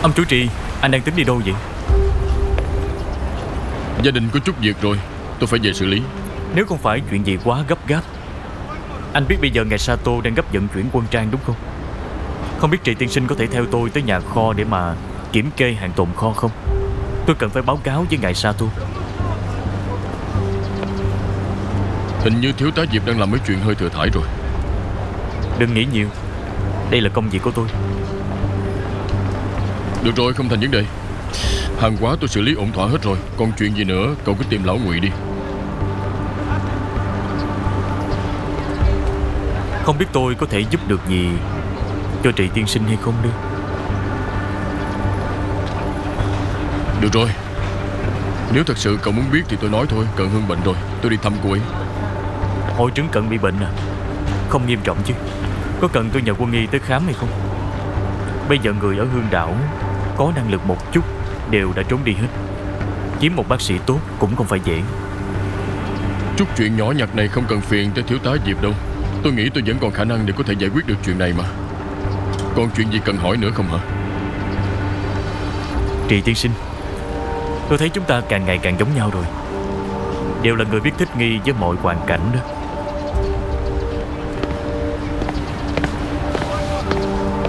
Ông chủ trì, anh đang tính đi đâu vậy? Gia đình có chút việc rồi, tôi phải về xử lý. Nếu không phải chuyện gì quá gấp gáp. Anh biết bây giờ ngài Sato đang gấp vận chuyển quân trang đúng không? Không biết Trì tiên sinh có thể theo tôi tới nhà kho để mà kiểm kê hàng tồn kho không? Tôi cần phải báo cáo với ngài Sato. Hình như thiếu tá Diệp đang làm mấy chuyện hơi thừa thãi rồi. Đừng nghĩ nhiều, đây là công việc của tôi. Được rồi, không thành vấn đề. Hàng hóa tôi xử lý ổn thỏa hết rồi. Còn chuyện gì nữa cậu cứ tìm lão Ngụy đi. Không biết tôi có thể giúp được gì cho Trì tiên sinh hay không đây? Được rồi, nếu thật sự cậu muốn biết thì tôi nói thôi. Cận Hương bệnh rồi, tôi đi thăm cô ấy. Hội chứng cận bị bệnh à? Không nghiêm trọng chứ? Có cần tôi nhờ quân y tới khám hay không? Bây giờ người ở Hương đảo có năng lực một chút đều đã trốn đi hết. Kiếm một bác sĩ tốt cũng không phải dễ. Chút chuyện nhỏ nhặt này không cần phiền tới thiếu tá Diệp đâu. Tôi nghĩ tôi vẫn còn khả năng để có thể giải quyết được chuyện này mà. Còn chuyện gì cần hỏi nữa không hả? Trì tiên sinh, tôi thấy chúng ta càng ngày càng giống nhau rồi. Đều là người biết thích nghi với mọi hoàn cảnh đó.